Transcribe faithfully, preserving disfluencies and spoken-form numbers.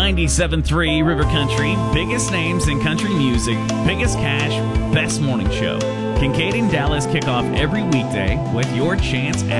ninety-seven point three River Country, biggest names in country music, biggest cash, best morning show. Kincaid and Dallas kick off every weekday with your chance at